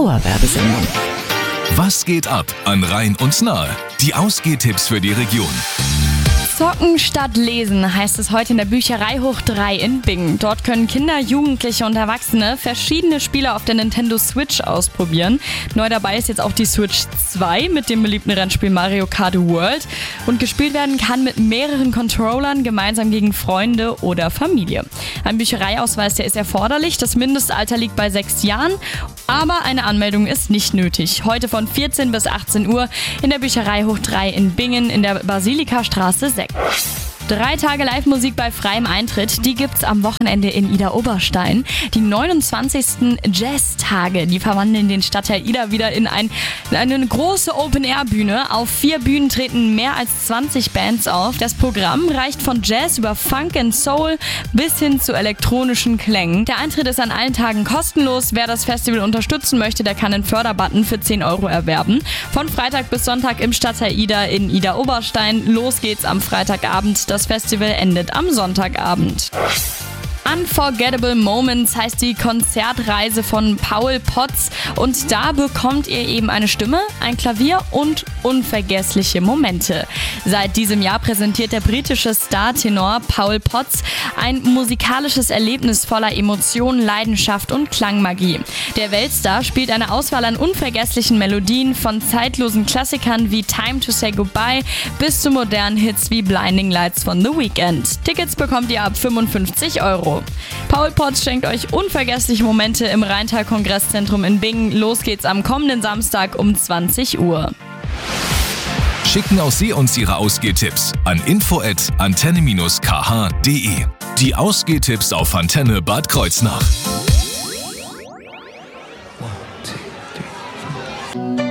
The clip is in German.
Dauerwerbesendung. Was geht ab an Rhein und Nahe? Die Ausgehtipps für die Region. Zocken statt Lesen heißt es heute in der Bücherei Hoch 3 in Bingen. Dort können Kinder, Jugendliche und Erwachsene verschiedene Spiele auf der Nintendo Switch ausprobieren. Neu dabei ist jetzt auch die Switch 2 mit dem beliebten Rennspiel Mario Kart World. Und gespielt werden kann mit mehreren Controllern gemeinsam gegen Freunde oder Familie. Ein Büchereiausweis, der ist erforderlich. Das Mindestalter liegt bei 6 Jahren. Aber eine Anmeldung ist nicht nötig. Heute von 14 bis 18 Uhr in der Bücherei Hoch 3 in Bingen in der Basilikastraße 6. 3 Tage Live-Musik bei freiem Eintritt, die gibt's am Wochenende in Idar-Oberstein. Die 29. Jazz-Tage, die verwandeln den Stadtteil Idar wieder in eine große Open-Air-Bühne. Auf 4 Bühnen treten mehr als 20 Bands auf. Das Programm reicht von Jazz über Funk and Soul bis hin zu elektronischen Klängen. Der Eintritt ist an allen Tagen kostenlos. Wer das Festival unterstützen möchte, der kann einen Förderbutton für 10 € erwerben. Von Freitag bis Sonntag im Stadtteil Idar in Idar-Oberstein. Los geht's am Freitagabend. Das Festival endet am Sonntagabend. Unforgettable Moments heißt die Konzertreise von Paul Potts und da bekommt ihr eben eine Stimme, ein Klavier und unvergessliche Momente. Seit diesem Jahr präsentiert der britische Star-Tenor Paul Potts ein musikalisches Erlebnis voller Emotionen, Leidenschaft und Klangmagie. Der Weltstar spielt eine Auswahl an unvergesslichen Melodien von zeitlosen Klassikern wie Time to Say Goodbye bis zu modernen Hits wie Blinding Lights von The Weeknd. Tickets bekommt ihr ab 55 €. Paul Potts schenkt euch unvergessliche Momente im Rheintal-Kongresszentrum in Bingen. Los geht's am kommenden Samstag um 20 Uhr. Schicken auch Sie uns Ihre Ausgehtipps an info@antenne-kh.de. Die Ausgehtipps auf Antenne Bad Kreuznach. 1, 2, 3, 4.